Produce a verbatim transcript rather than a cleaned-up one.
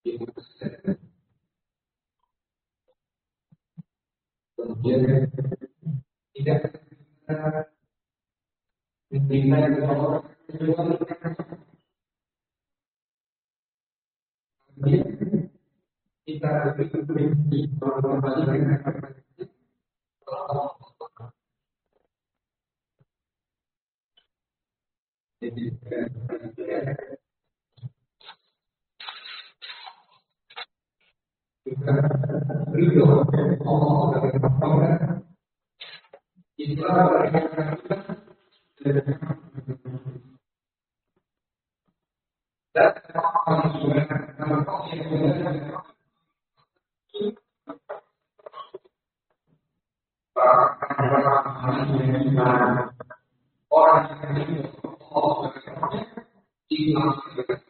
kemudian tidak mencintai orang kita berpikir bahwa jadi kita ridho Allah dari Rabbana itulah dan orang yang